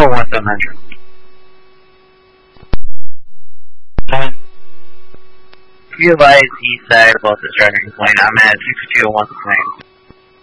1700. Be advised east side about the starting point. I'm at 6201 plane.